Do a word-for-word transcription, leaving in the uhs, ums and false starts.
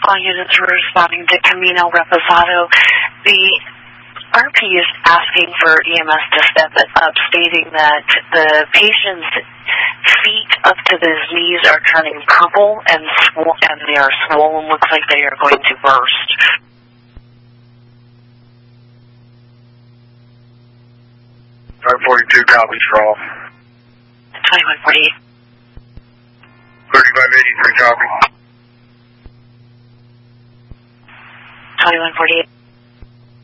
All units are responding to Camino Reposado. The R P is asking for E M S to step it up, stating that the patient's feet up to his knees are turning purple and sw- and they are swollen. Looks like they are going to burst. five forty-two, copy, Straw. twenty-one forty-eight. thirty-five eighty-three, copy. twenty-one forty-eight.